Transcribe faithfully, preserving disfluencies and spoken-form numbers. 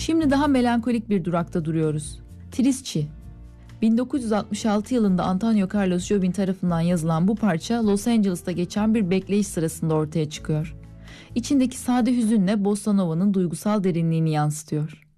Şimdi daha melankolik bir durakta duruyoruz. Trisçi. bin dokuz yüz altmış altı yılında Antonio Carlos Jobim tarafından yazılan bu parça Los Angeles'ta geçen bir bekleyiş sırasında ortaya çıkıyor. İçindeki sade hüzünle Bossa Nova'nın duygusal derinliğini yansıtıyor.